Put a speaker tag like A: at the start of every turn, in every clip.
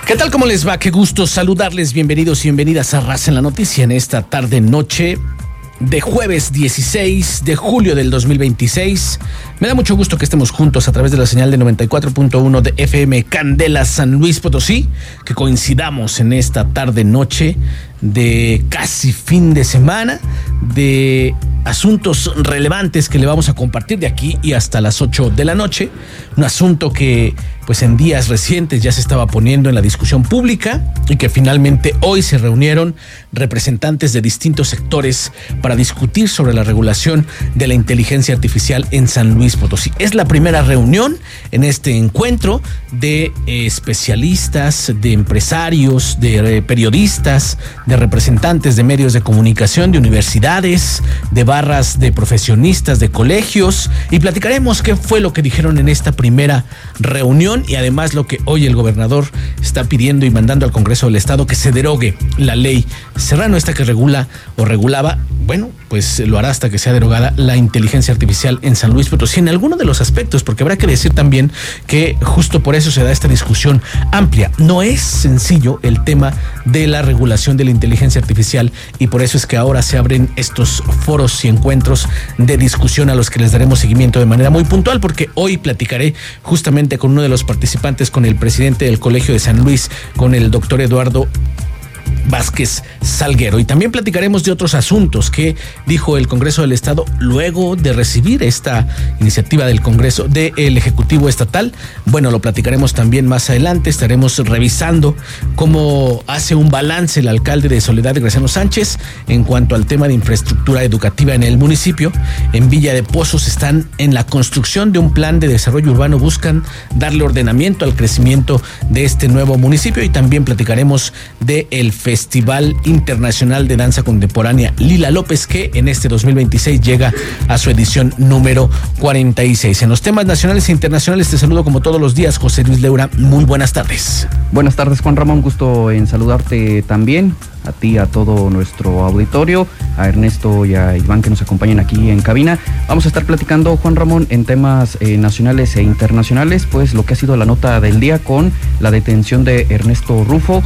A: ¿Qué tal? ¿Cómo les va? Qué gusto saludarles. Bienvenidos y bienvenidas a Raza en la Noticia en esta tarde-noche de jueves 16 de julio del 2026. Me da mucho gusto que estemos juntos a través de la señal de 94.1 de FM Candela San Luis Potosí, que coincidamos en esta tarde-noche de casi fin de semana, de asuntos relevantes que le vamos a compartir de aquí y hasta las 8 de la noche. Un asunto que pues en días recientes ya se estaba poniendo en la discusión pública y que finalmente hoy se reunieron representantes de distintos sectores para discutir sobre la regulación de la inteligencia artificial en San Luis Potosí. Es la primera reunión en este encuentro de especialistas, de empresarios, de periodistas, de representantes de medios de comunicación, de universidades, de barras de profesionistas, de colegios, y platicaremos qué fue lo que dijeron en esta primera reunión y además lo que hoy el gobernador está pidiendo y mandando al Congreso del Estado, que se derogue la ley Serrano, esta que regula o regulaba, bueno, pues lo hará hasta que sea derogada la inteligencia artificial en San Luis Potosí en alguno de los aspectos, porque habrá que decir también que justo por eso se da esta discusión amplia. No es sencillo el tema de la regulación de la inteligencia artificial y por eso es que ahora se abren estos foros y encuentros de discusión a los que les daremos seguimiento de manera muy puntual, porque hoy platicaré justamente con uno de los participantes, con el presidente del Colegio de San Luis, con el doctor Eduardo Vázquez Salguero, y también platicaremos de otros asuntos que dijo el Congreso del Estado luego de recibir esta iniciativa del Congreso del Ejecutivo Estatal. Bueno, lo platicaremos también más adelante. Estaremos revisando cómo hace un balance el alcalde de Soledad de Graciano Sánchez en cuanto al tema de infraestructura educativa en el municipio. En Villa de Pozos están en la construcción de un plan de desarrollo urbano, buscan darle ordenamiento al crecimiento de este nuevo municipio, y también platicaremos del Festival Internacional de Danza Contemporánea Lila López, que en este 2026 llega a su edición número 46. En los temas nacionales e internacionales te saludo como todos los días, José Luis Leura. Muy buenas tardes.
B: Buenas tardes, Juan Ramón. Gusto en saludarte también, a ti, a todo nuestro auditorio, a Ernesto y a Iván que nos acompañan aquí en cabina. Vamos a estar platicando, Juan Ramón, en temas nacionales e internacionales, pues lo que ha sido la nota del día con la detención de Ernesto Rufo.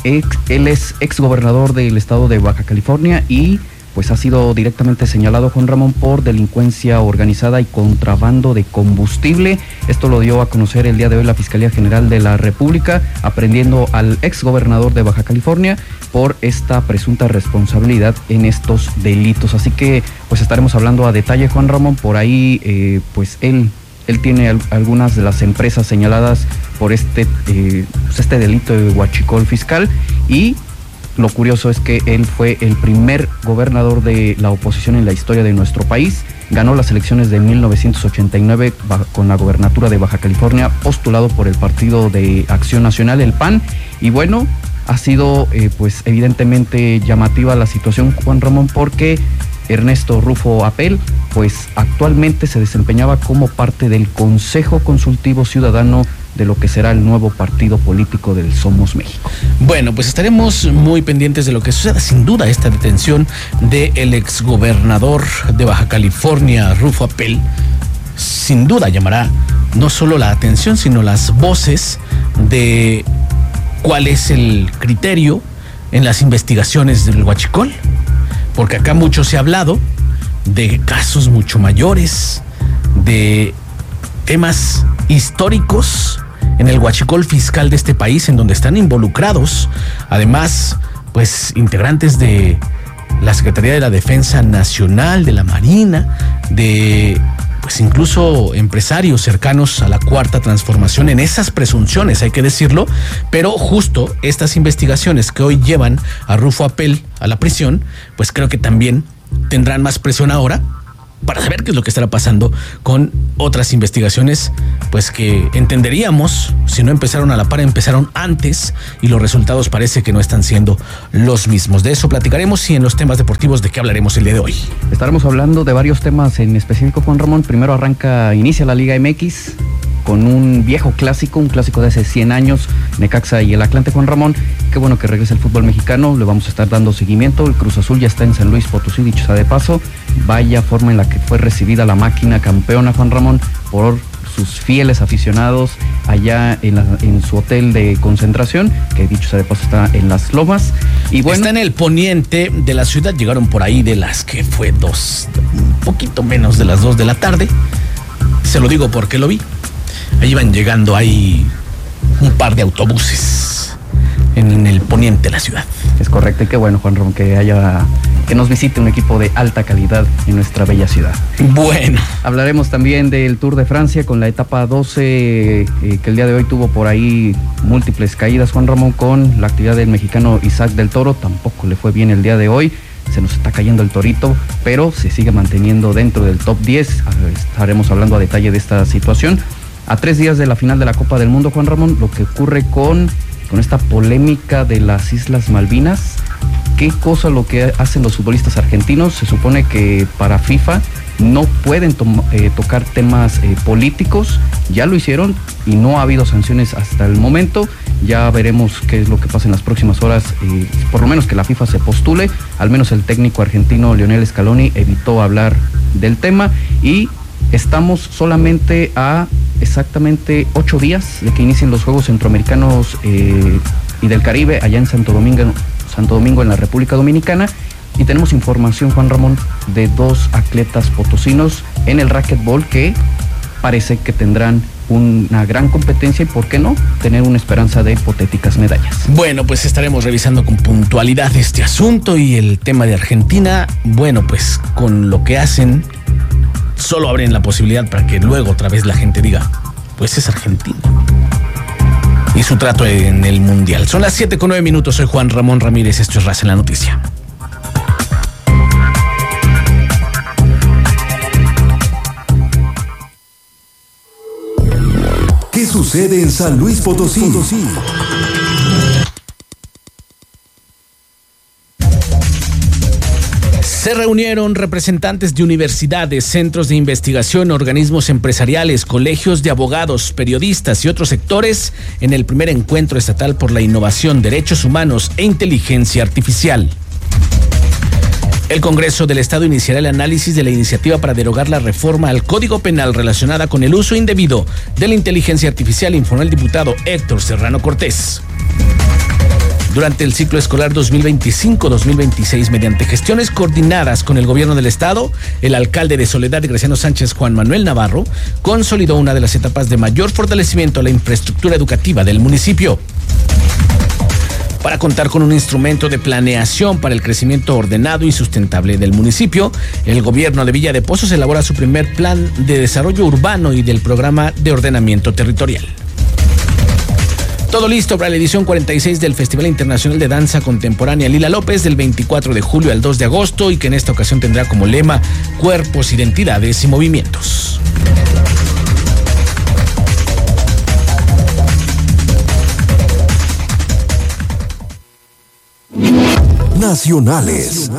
B: Él es exgobernador del estado de Baja California y pues ha sido directamente señalado, Juan Ramón, por delincuencia organizada y contrabando de combustible. Esto lo dio a conocer el día de hoy la Fiscalía General de la República, aprendiendo al exgobernador de Baja California por esta presunta responsabilidad en estos delitos. Así que pues estaremos hablando a detalle, Juan Ramón. Por ahí pues él tiene algunas de las empresas señaladas por este delito de huachicol fiscal, y lo curioso es que él fue el primer gobernador de la oposición en la historia de nuestro país. Ganó las elecciones de 1989 con la gobernatura de Baja California, postulado por el Partido de Acción Nacional, el PAN, y bueno, ha sido pues evidentemente llamativa la situación, Juan Ramón, porque Ernesto Rufo Apel pues actualmente se desempeñaba como parte del Consejo Consultivo Ciudadano de lo que será el nuevo partido político del Somos México.
A: Bueno, pues estaremos muy pendientes de lo que suceda. Sin duda, esta detención del exgobernador de Baja California, Rufo Apel, sin duda llamará no solo la atención, sino las voces de cuál es el criterio en las investigaciones del huachicol, porque acá mucho se ha hablado de casos mucho mayores, de temas históricos en el huachicol fiscal de este país, en donde están involucrados, además, pues integrantes de la Secretaría de la Defensa Nacional, de la Marina, de pues incluso empresarios cercanos a la Cuarta Transformación en esas presunciones, hay que decirlo, pero justo estas investigaciones que hoy llevan a Rufo Apel a la prisión, pues creo que también tendrán más presión ahora para saber qué es lo que estará pasando con otras investigaciones, pues que entenderíamos, si no empezaron a la par, empezaron antes, y los resultados parece que no están siendo los mismos. De eso platicaremos, y en los temas deportivos, ¿de qué hablaremos el día de hoy?
B: Estaremos hablando de varios temas en específico, Juan Ramón. Primero inicia la Liga MX con un viejo clásico, un clásico de hace 100 años, Necaxa y el Atlante, Juan Ramón. Qué bueno que regrese el fútbol mexicano, le vamos a estar dando seguimiento. El Cruz Azul ya está en San Luis Potosí, dicho sea de paso. Vaya forma en la que fue recibida la máquina campeona, Juan Ramón, por sus fieles aficionados allá en su hotel de concentración, que dicho sea de paso está en Las Lomas. Y bueno,
A: está en el poniente de la ciudad. Llegaron por ahí de las que fue un poquito menos de las 2 de la tarde. Se lo digo porque lo vi. Ahí iban llegando ahí un par de autobuses en el poniente de la ciudad.
B: Es correcto, y qué bueno, Juan Ramón, que nos visite un equipo de alta calidad en nuestra bella ciudad.
A: Bueno.
B: Hablaremos también del Tour de Francia con la etapa 12, que el día de hoy tuvo por ahí múltiples caídas, Juan Ramón, con la actividad del mexicano Isaac del Toro. Tampoco le fue bien el día de hoy. Se nos está cayendo el torito, pero se sigue manteniendo dentro del top 10. Estaremos hablando a detalle de esta situación. A 3 días de la final de la Copa del Mundo, Juan Ramón, lo que ocurre con esta polémica de las Islas Malvinas. ¿Qué cosa lo que hacen los futbolistas argentinos? Se supone que para FIFA no pueden tocar temas políticos. Ya lo hicieron y no ha habido sanciones hasta el momento. Ya veremos qué es lo que pasa en las próximas horas. Por lo menos que la FIFA se postule. Al menos el técnico argentino Lionel Scaloni evitó hablar del tema, y estamos solamente a exactamente 8 días de que inicien los Juegos Centroamericanos y del Caribe allá en Santo Domingo en la República Dominicana, y tenemos información, Juan Ramón, de 2 atletas potosinos en el racquetball que parece que tendrán una gran competencia y, ¿por qué no?, tener una esperanza de hipotéticas medallas.
A: Bueno, pues estaremos revisando con puntualidad este asunto y el tema de Argentina. Bueno, pues con lo que hacen solo abren la posibilidad para que luego otra vez la gente diga, pues es Argentina. Y su trato en el Mundial. Son las 7:09. Soy Juan Ramón Ramírez. Esto es Raza en la Noticia.
C: ¿Qué sucede en San Luis Potosí?
A: Se reunieron representantes de universidades, centros de investigación, organismos empresariales, colegios de abogados, periodistas y otros sectores en el primer encuentro estatal por la innovación, derechos humanos e inteligencia artificial. El Congreso del Estado iniciará el análisis de la iniciativa para derogar la reforma al Código Penal relacionada con el uso indebido de la inteligencia artificial, informó el diputado Héctor Serrano Cortés. Durante el ciclo escolar 2025-2026, mediante gestiones coordinadas con el gobierno del estado, el alcalde de Soledad, Graciano Sánchez, Juan Manuel Navarro, consolidó una de las etapas de mayor fortalecimiento a la infraestructura educativa del municipio. Para contar con un instrumento de planeación para el crecimiento ordenado y sustentable del municipio, el gobierno de Villa de Pozos elabora su primer plan de desarrollo urbano y del programa de ordenamiento territorial. Todo listo para la edición 46 del Festival Internacional de Danza Contemporánea Lila López, del 24 de julio al 2 de agosto, y que en esta ocasión tendrá como lema Cuerpos, Identidades y Movimientos.
C: Nacionales.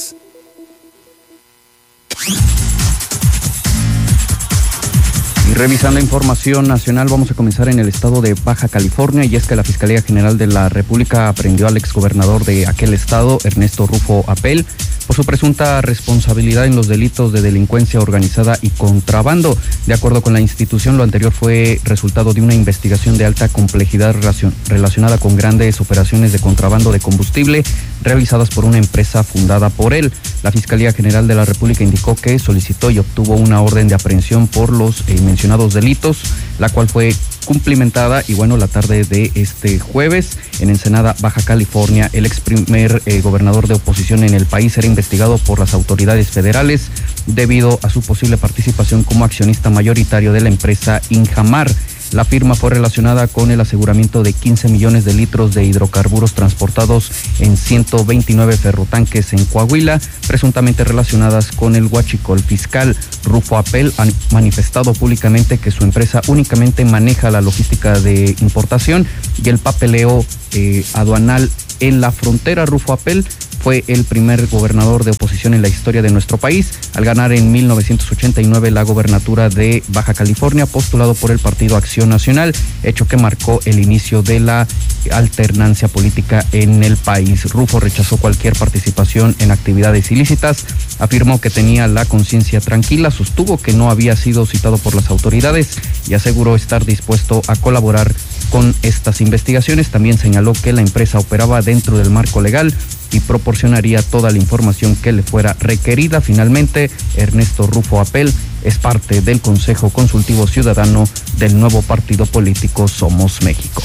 B: Y revisando información nacional, vamos a comenzar en el estado de Baja California, y es que la Fiscalía General de la República aprendió al exgobernador de aquel estado, Ernesto Rufo Apel, por su presunta responsabilidad en los delitos de delincuencia organizada y contrabando. De acuerdo con la institución, lo anterior fue resultado de una investigación de alta complejidad relacionada con grandes operaciones de contrabando de combustible realizadas por una empresa fundada por él. La Fiscalía General de la República indicó que solicitó y obtuvo una orden de aprehensión por los mencionados delitos, la cual fue cumplimentada, y bueno, la tarde de este jueves en Ensenada, Baja California. El ex primer gobernador de oposición en el país era investigado por las autoridades federales debido a su posible participación como accionista mayoritario de la empresa Injamar. La firma fue relacionada con el aseguramiento de 15 millones de litros de hidrocarburos transportados en 129 ferrotanques en Coahuila, presuntamente relacionadas con el huachicol fiscal. Rufo Apel ha manifestado públicamente que su empresa únicamente maneja la logística de importación y el papeleo aduanal en la frontera. Rufo Apel fue el primer gobernador de oposición en la historia de nuestro país, al ganar en 1989 la gobernatura de Baja California, postulado por el Partido Acción Nacional, hecho que marcó el inicio de la alternancia política en el país. Rufo rechazó cualquier participación en actividades ilícitas, afirmó que tenía la conciencia tranquila, sostuvo que no había sido citado por las autoridades y aseguró estar dispuesto a colaborar con estas investigaciones. También señaló que la empresa operaba dentro del marco legal y proporcionaría toda la información que le fuera requerida. Finalmente, Ernesto Rufo Apel es parte del Consejo Consultivo Ciudadano del nuevo partido político Somos México.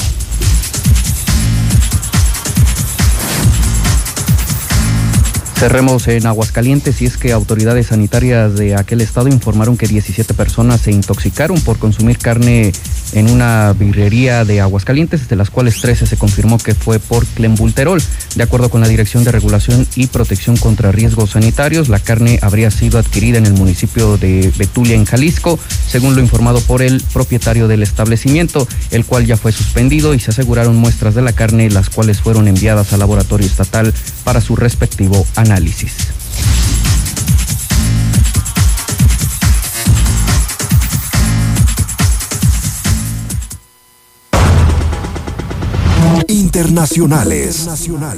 B: Cerremos en Aguascalientes, y es que autoridades sanitarias de aquel estado informaron que 17 personas se intoxicaron por consumir carne en una birrería de Aguascalientes, de las cuales 13 se confirmó que fue por clenbuterol. De acuerdo con la Dirección de Regulación y Protección contra Riesgos Sanitarios, la carne habría sido adquirida en el municipio de Betulia, en Jalisco, según lo informado por el propietario del establecimiento, el cual ya fue suspendido, y se aseguraron muestras de la carne, las cuales fueron enviadas al laboratorio estatal para su respectivo análisis.
C: Internacionales.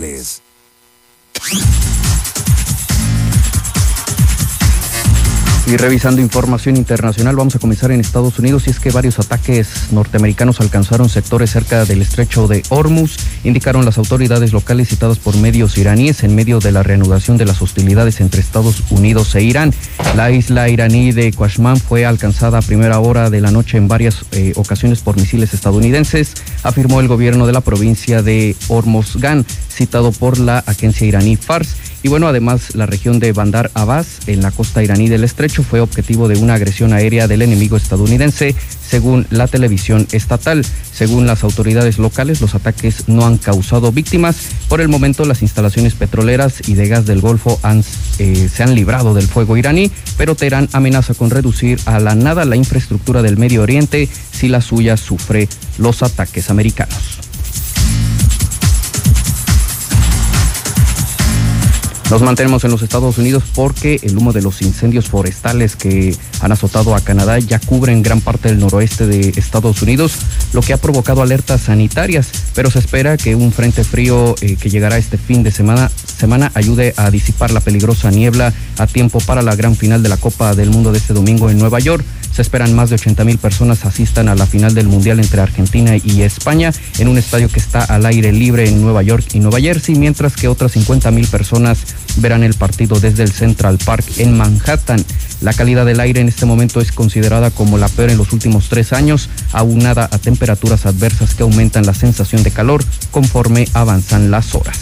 B: Y revisando información internacional, vamos a comenzar en Estados Unidos, y es que varios ataques norteamericanos alcanzaron sectores cerca del estrecho de Hormuz, indicaron las autoridades locales citadas por medios iraníes en medio de la reanudación de las hostilidades entre Estados Unidos e Irán. La isla iraní de Qashm fue alcanzada a primera hora de la noche en varias ocasiones por misiles estadounidenses, afirmó el gobierno de la provincia de Hormozgan, citado por la agencia iraní Fars. Y bueno, además la región de Bandar Abbas, en la costa iraní del estrecho, fue objetivo de una agresión aérea del enemigo estadounidense, según la televisión estatal. Según las autoridades locales, los ataques no han causado víctimas. Por el momento, las instalaciones petroleras y de gas del Golfo se han librado del fuego iraní, pero Teherán amenaza con reducir a la nada la infraestructura del Medio Oriente si la suya sufre los ataques americanos. Nos mantenemos en los Estados Unidos porque el humo de los incendios forestales que han azotado a Canadá ya cubren gran parte del noroeste de Estados Unidos, lo que ha provocado alertas sanitarias, pero se espera que un frente frío que llegará este fin de semana ayude a disipar la peligrosa niebla a tiempo para la gran final de la Copa del Mundo de este domingo en Nueva York. Se esperan más de 80,000 personas asistan a la final del Mundial entre Argentina y España en un estadio que está al aire libre en Nueva York y Nueva Jersey, mientras que otras 50,000 personas verán el partido desde el Central Park en Manhattan. La calidad del aire en este momento es considerada como la peor en los últimos 3 años, aunada a temperaturas adversas que aumentan la sensación de calor conforme avanzan las horas.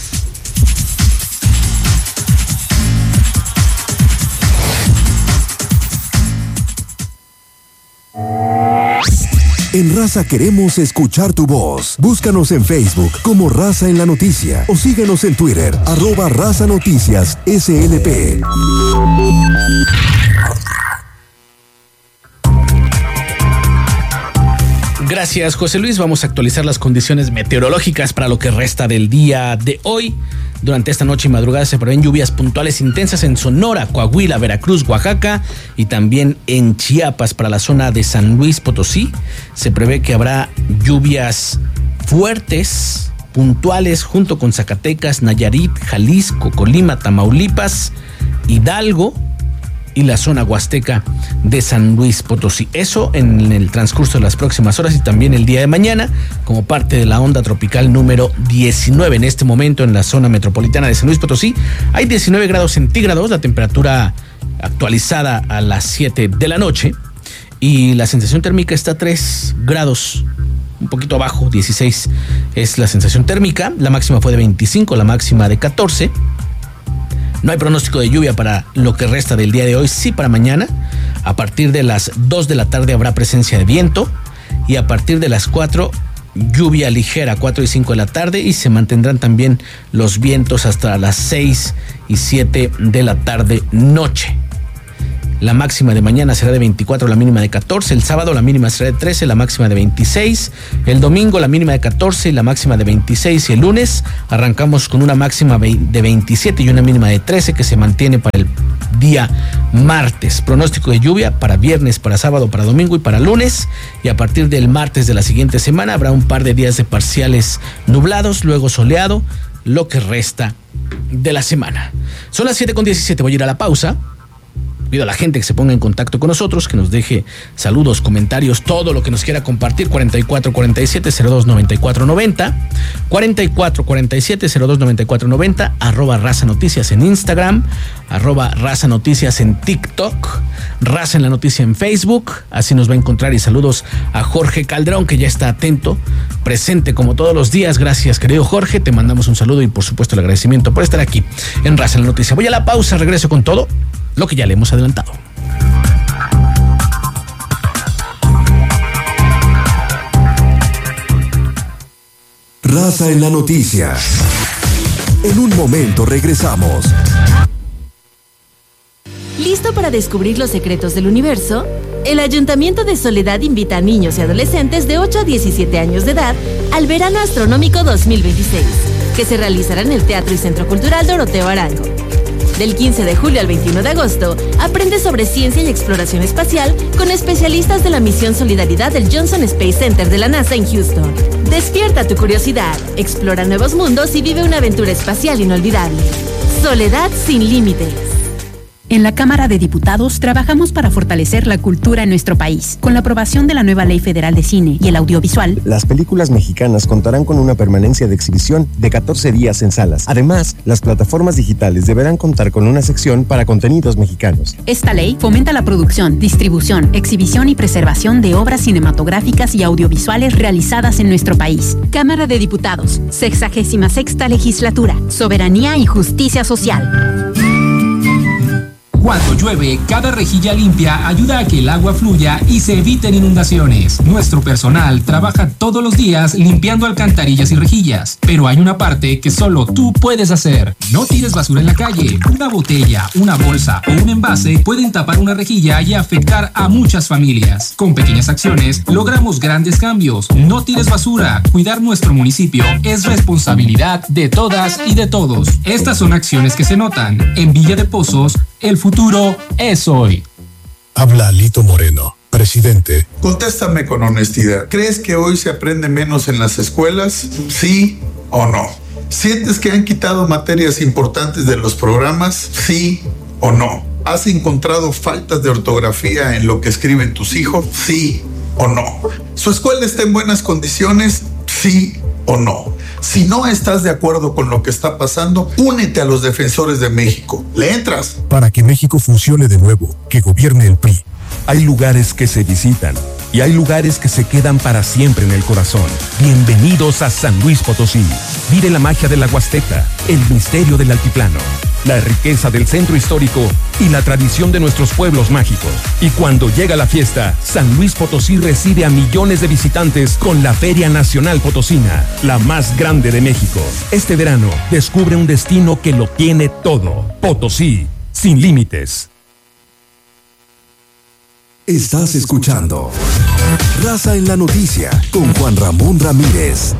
C: En Raza queremos escuchar tu voz. Búscanos en Facebook como Raza en la Noticia o síguenos en Twitter, @Raza Noticias SLP.
A: Gracias, José Luis. Vamos a actualizar las condiciones meteorológicas para lo que resta del día de hoy. Durante esta noche y madrugada se prevén lluvias puntuales intensas en Sonora, Coahuila, Veracruz, Oaxaca y también en Chiapas. Para la zona de San Luis Potosí se prevé que habrá lluvias fuertes, puntuales, junto con Zacatecas, Nayarit, Jalisco, Colima, Tamaulipas, Hidalgo y la zona huasteca de San Luis Potosí. Eso en el transcurso de las próximas horas y también el día de mañana, como parte de la onda tropical número 19. En este momento en la zona metropolitana de San Luis Potosí hay 19 grados centígrados, la temperatura actualizada a las 7 de la noche, y la sensación térmica está a 3 grados, un poquito abajo, 16 es la sensación térmica. La máxima fue de 25, la máxima de 14. No hay pronóstico de lluvia para lo que resta del día de hoy, sí para mañana. A partir de las 2 de la tarde habrá presencia de viento, y a partir de las 4, lluvia ligera, 4 y 5 de la tarde, y se mantendrán también los vientos hasta las 6 y 7 de la tarde noche. la máxima de mañana será de 24, la mínima de 14. El sábado la mínima será de 13, la máxima de 26. El domingo la mínima de 14 y la máxima de 26. Y el lunes arrancamos con una máxima de 27 y una mínima de 13 que se mantiene para el día martes. Pronóstico de lluvia para viernes, para sábado, para domingo y para lunes. Y a partir del martes de la siguiente semana habrá un par de días de parciales nublados, luego soleado, lo que resta de la semana. Son las 7:17, voy a ir a la pausa. Pido a la gente que se ponga en contacto con nosotros, que nos deje saludos, comentarios, todo lo que nos quiera compartir. 4447-029490, 4447-029490, @Raza Noticias en Instagram, @Raza Noticias en TikTok, Raza en la Noticia en Facebook. Así nos va a encontrar. Y saludos a Jorge Calderón, que ya está atento, presente como todos los días. Gracias, querido Jorge. Te mandamos un saludo y por supuesto el agradecimiento por estar aquí en Raza en la Noticia. Voy a la pausa, regreso con todo lo que ya le hemos adelantado.
C: Raza en la Noticia. En un momento regresamos.
D: ¿Listo para descubrir los secretos del universo? El Ayuntamiento de Soledad invita a niños y adolescentes de 8 a 17 años de edad al Verano Astronómico 2026, que se realizará en el Teatro y Centro Cultural Doroteo Arango. Del 15 de julio al 21 de agosto, aprende sobre ciencia y exploración espacial con especialistas de la misión Solidaridad del Johnson Space Center de la NASA en Houston. Despierta tu curiosidad, explora nuevos mundos y vive una aventura espacial inolvidable. Soledad sin límites.
E: En la Cámara de Diputados trabajamos para fortalecer la cultura en nuestro país. Con la aprobación de la nueva Ley Federal de Cine y el Audiovisual,
F: las películas mexicanas contarán con una permanencia de exhibición de 14 días en salas. Además, las plataformas digitales deberán contar con una sección para contenidos mexicanos.
E: Esta ley fomenta la producción, distribución, exhibición y preservación de obras cinematográficas y audiovisuales realizadas en nuestro país. Cámara de Diputados, 66ª Legislatura, Soberanía y Justicia Social.
G: Cuando llueve, cada rejilla limpia ayuda a que el agua fluya y se eviten inundaciones. Nuestro personal trabaja todos los días limpiando alcantarillas y rejillas, pero hay una parte que solo tú puedes hacer. No tires basura en la calle. Una botella, una bolsa o un envase pueden tapar una rejilla y afectar a muchas familias. Con pequeñas acciones logramos grandes cambios. No tires basura. Cuidar nuestro municipio es responsabilidad de todas y de todos. Estas son acciones que se notan. En Villa de Pozos, el futuro es hoy.
H: Habla Lito Moreno, presidente.
I: Contéstame con honestidad. ¿Crees que hoy se aprende menos en las escuelas? ¿Sí o no? ¿Sientes que han quitado materias importantes de los programas? ¿Sí o no? ¿Has encontrado faltas de ortografía en lo que escriben tus hijos? ¿Sí o no? ¿Su escuela está en buenas condiciones? ¿Sí o no? Si no estás de acuerdo con lo que está pasando, únete a los defensores de México. ¿Le entras?
H: Para que México funcione de nuevo, que gobierne el PRI.
C: Hay lugares que se visitan y hay lugares que se quedan para siempre en el corazón. Bienvenidos a San Luis Potosí. Vive la magia de la Huasteca, el misterio del altiplano, la riqueza del centro histórico y la tradición de nuestros pueblos mágicos. Y cuando llega la fiesta, San Luis Potosí recibe a millones de visitantes con la Feria Nacional Potosina, la más grande de México. Este verano, descubre un destino que lo tiene todo. Potosí, sin límites. Estás escuchando Raza en la Noticia con Juan Ramón Ramírez.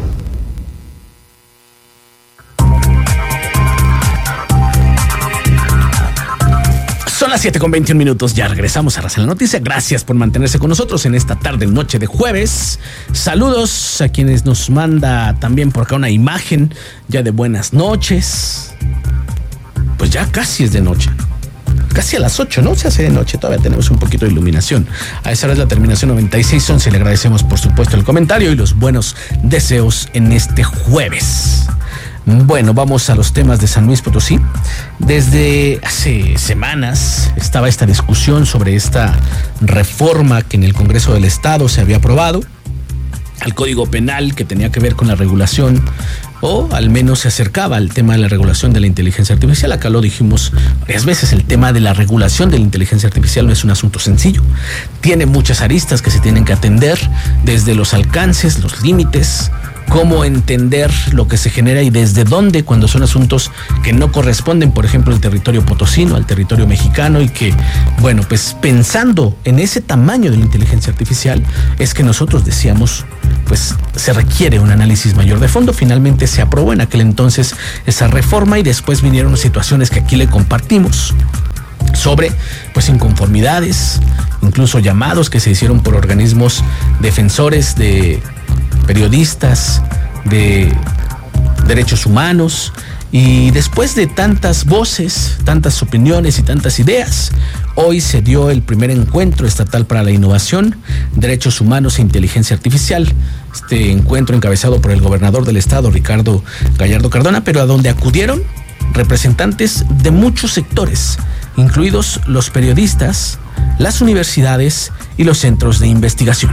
A: Son las 7:21. Ya regresamos a Raza en la Noticia. Gracias por mantenerse con nosotros en esta tarde, noche de jueves. Saludos a quienes nos manda también por acá una imagen ya de buenas noches. Pues ya casi es de noche. Casi a las 8, ¿no? Se hace de noche, todavía tenemos un poquito de iluminación. A esa hora es la terminación 9611. Le agradecemos, por supuesto, el comentario y los buenos deseos en este jueves. Bueno, vamos a los temas de San Luis Potosí. Desde hace semanas estaba esta discusión sobre esta reforma que en el Congreso del Estado se había aprobado al Código Penal, que tenía que ver con la regulación, o al menos se acercaba al tema de la regulación de la inteligencia artificial. Acá lo dijimos varias veces, el tema de la regulación de la inteligencia artificial no es un asunto sencillo. Tiene muchas aristas que se tienen que atender, desde los alcances, los límites, cómo entender lo que se genera y desde dónde, cuando son asuntos que no corresponden, por ejemplo, al territorio potosino, al territorio mexicano, y que, bueno, pues pensando en ese tamaño de la inteligencia artificial, es que nosotros decíamos, pues se requiere un análisis mayor de fondo. Finalmente se aprobó en aquel entonces esa reforma y después vinieron situaciones que aquí le compartimos sobre pues inconformidades, incluso llamados que se hicieron por organismos defensores de periodistas, de derechos humanos, y después de tantas voces, tantas opiniones y tantas ideas, hoy se dio el primer encuentro estatal para la innovación, derechos humanos e inteligencia artificial. Este encuentro encabezado por el gobernador del estado, Ricardo Gallardo Cardona, pero a donde acudieron representantes de muchos sectores, incluidos los periodistas, las universidades y los centros de investigación.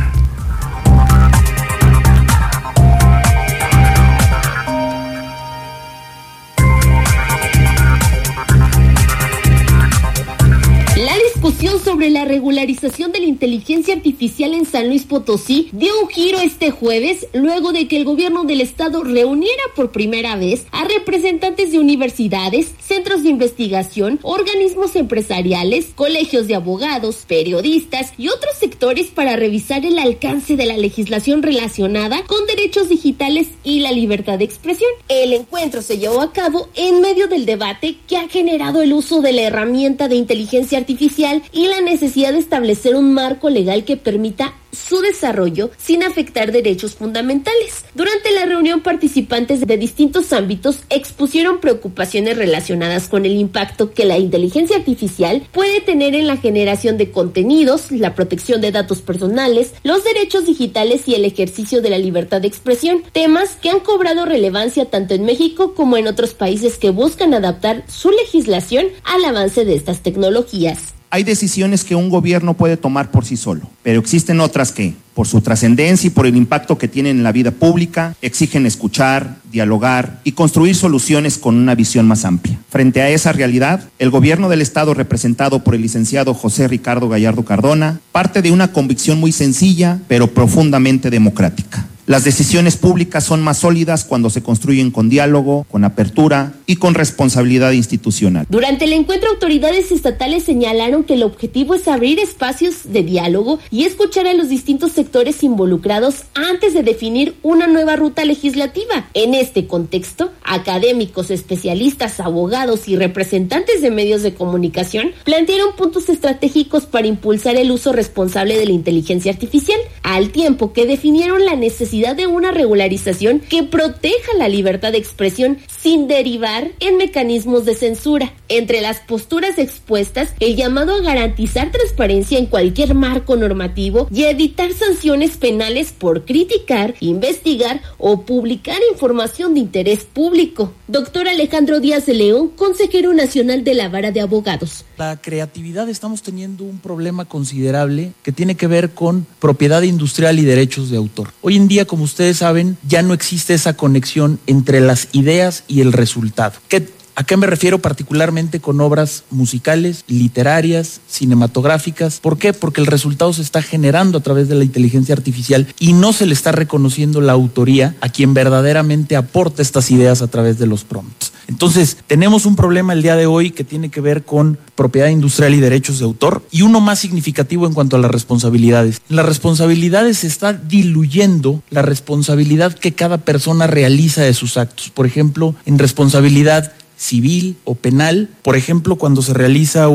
J: Sobre la regularización de la inteligencia artificial en San Luis Potosí dio un giro este jueves luego de que el gobierno del estado reuniera por primera vez a representantes de universidades, centros de investigación, organismos empresariales, colegios de abogados, periodistas y otros sectores para revisar el alcance de la legislación relacionada con derechos digitales y la libertad de expresión. El encuentro se llevó a cabo en medio del debate que ha generado el uso de la herramienta de inteligencia artificial y la necesidad de establecer un marco legal que permita su desarrollo sin afectar derechos fundamentales. Durante la reunión, participantes de distintos ámbitos expusieron preocupaciones relacionadas con el impacto que la inteligencia artificial puede tener en la generación de contenidos, la protección de datos personales, los derechos digitales y el ejercicio de la libertad de expresión, temas que han cobrado relevancia tanto en México como en otros países que buscan adaptar su legislación al avance de estas tecnologías.
K: Hay decisiones que un gobierno puede tomar por sí solo, pero existen otras que, por su trascendencia y por el impacto que tienen en la vida pública, exigen escuchar, dialogar y construir soluciones con una visión más amplia. Frente a esa realidad, el gobierno del estado, representado por el licenciado José Ricardo Gallardo Cardona, parte de una convicción muy sencilla, pero profundamente democrática. Las decisiones públicas son más sólidas cuando se construyen con diálogo, con apertura y con responsabilidad institucional.
J: Durante el encuentro, autoridades estatales señalaron que el objetivo es abrir espacios de diálogo y escuchar a los distintos sectores involucrados antes de definir una nueva ruta legislativa. En este contexto, académicos, especialistas, abogados y representantes de medios de comunicación plantearon puntos estratégicos para impulsar el uso responsable de la inteligencia artificial, al tiempo que definieron la necesidad de una regularización que proteja la libertad de expresión sin derivar en mecanismos de censura. Entre las posturas expuestas, el llamado a garantizar transparencia en cualquier marco normativo y evitar sanciones penales por criticar, investigar o publicar información de interés público. Doctor Alejandro Díaz de León, consejero nacional de la Vara de Abogados.
L: La creatividad, estamos teniendo un problema considerable que tiene que ver con propiedad industrial y derechos de autor. Hoy en día, como ustedes saben, ya no existe esa conexión entre las ideas y el resultado. ¿A qué me refiero particularmente con obras musicales, literarias, cinematográficas? ¿Por qué? Porque el resultado se está generando a través de la inteligencia artificial y no se le está reconociendo la autoría a quien verdaderamente aporta estas ideas a través de los prompts. Entonces, tenemos un problema el día de hoy que tiene que ver con propiedad industrial y derechos de autor, y uno más significativo en cuanto a las responsabilidades. En las responsabilidades se está diluyendo la responsabilidad que cada persona realiza de sus actos. Por ejemplo, en responsabilidad civil o penal, por ejemplo, cuando se realiza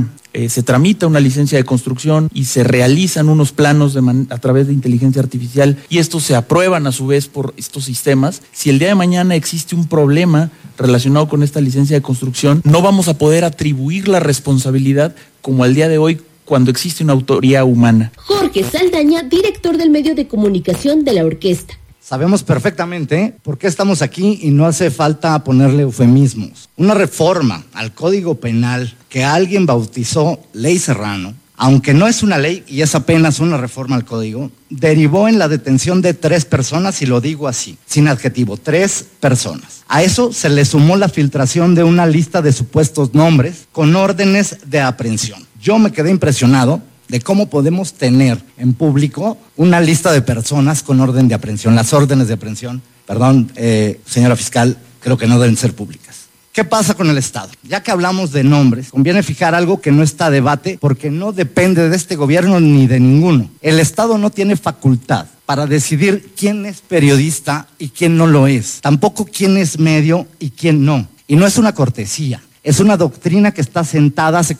L: se tramita una licencia de construcción y se realizan unos planos a través de inteligencia artificial y estos se aprueban a su vez por estos sistemas. Si el día de mañana existe un problema relacionado con esta licencia de construcción, no vamos a poder atribuir la responsabilidad como al día de hoy cuando existe una autoría humana.
J: Jorge Saldaña, director del medio de comunicación de la orquesta.
M: Sabemos perfectamente por qué estamos aquí y no hace falta ponerle eufemismos. Una reforma al Código Penal que alguien bautizó Ley Serrano, aunque no es una ley y es apenas una reforma al Código, derivó en la detención de 3 personas, y lo digo así, sin adjetivo, 3 personas. A eso se le sumó la filtración de una lista de supuestos nombres con órdenes de aprehensión. Yo me quedé impresionado de cómo podemos tener en público una lista de personas con orden de aprehensión. Las órdenes de aprehensión, señora fiscal, creo que no deben ser públicas. ¿Qué pasa con el Estado? Ya que hablamos de nombres, conviene fijar algo que no está a debate porque no depende de este gobierno ni de ninguno. El Estado no tiene facultad para decidir quién es periodista y quién no lo es. Tampoco quién es medio y quién no. Y no es una cortesía, es una doctrina que está sentada hace